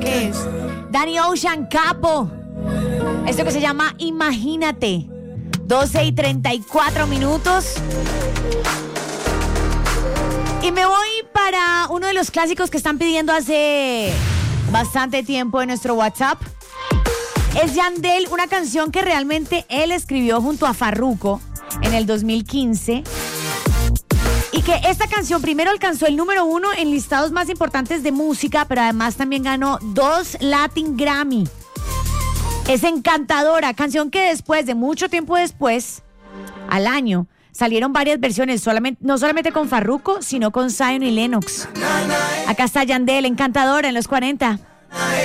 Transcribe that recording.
es Danny Ocean, Capo. Esto que se llama Imagínate. 12:34. Y me voy para uno de los clásicos que están pidiendo hace bastante tiempo en nuestro WhatsApp. Es Yandel, una canción que realmente él escribió junto a Farruko en el 2015. Y que esta canción primero alcanzó el número 1 en listados más importantes de música, pero además también ganó 2 Latin Grammy. Es encantadora, canción que después, de mucho tiempo después, al año, salieron varias versiones, no solamente con Farruko, sino con Zion y Lennox. Acá está Yandel, encantadora en los 40.